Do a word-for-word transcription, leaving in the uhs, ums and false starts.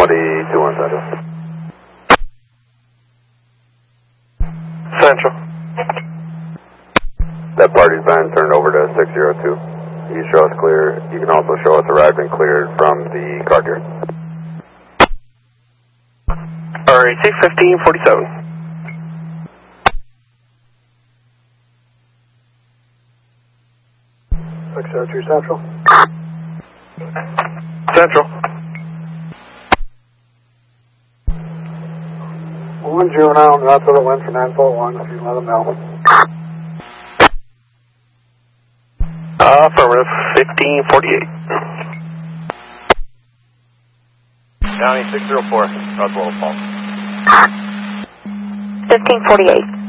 twenty-two on Central. Central. That party's been turned over to six zero two. You show us clear. You can also show us arrived and cleared from the car gear. Alright, six fifteen forty-seven. six zero two Central. Central. One juvenile and that's what it went for nine four one, if you can let them know. Uh, affirmative, fifteen forty-eight. County six zero four, Roswell Falls. fifteen forty-eight.